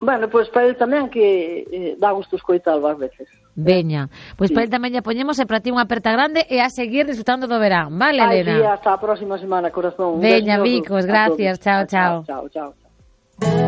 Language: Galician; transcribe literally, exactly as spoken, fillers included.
Bueno, pois para el tamén que eh, dá gusto escoitalo ás veces. Veña, pois Sí. para el tamén lle poñemos e para ti unha aperta grande e a seguir disfrutando do verán, vale, Ai, Elena? sí, hasta a próxima semana, corazón. Un Veña, beso Vicos, a gracias, todos. chao, chao. Chao, chao.